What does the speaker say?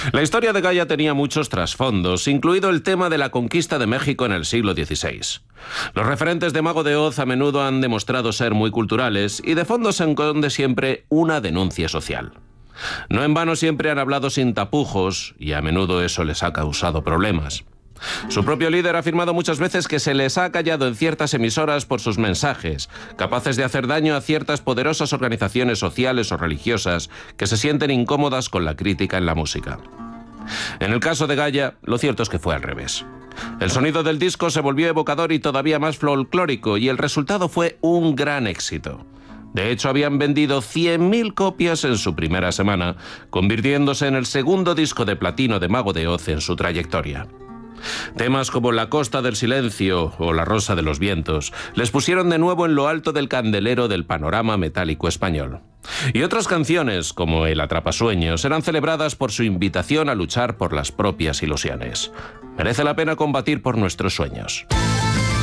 La historia de Gaia tenía muchos trasfondos, incluido el tema de la conquista de México en el siglo XVI. Los referentes de Mago de Oz a menudo han demostrado ser muy culturales y de fondo se esconde siempre una denuncia social. No en vano siempre han hablado sin tapujos y a menudo eso les ha causado problemas. Su propio líder ha afirmado muchas veces que se les ha callado en ciertas emisoras por sus mensajes, capaces de hacer daño a ciertas poderosas organizaciones sociales o religiosas que se sienten incómodas con la crítica en la música. En el caso de Gaia, lo cierto es que fue al revés. El sonido del disco se volvió evocador y todavía más folclórico, y el resultado fue un gran éxito. De hecho, habían vendido 100.000 copias en su primera semana, convirtiéndose en el segundo disco de platino de Mago de Oz en su trayectoria. Temas como La Costa del Silencio o La Rosa de los Vientos les pusieron de nuevo en lo alto del candelero del panorama metálico español. Y otras canciones, como El Atrapasueños, eran celebradas por su invitación a luchar por las propias ilusiones. Merece la pena combatir por nuestros sueños.